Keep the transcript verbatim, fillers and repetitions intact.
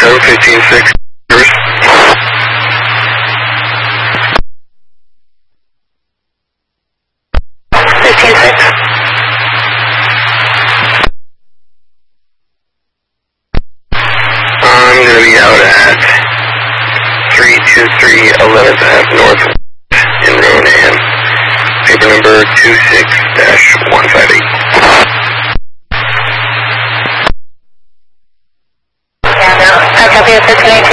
seven fifteen six. fifteen six. I'm going to be out at three two three eleventh Ave North in Ronan. Paper number two six dash one five eight. Yeah, no. I copy it, fifteen eighteen.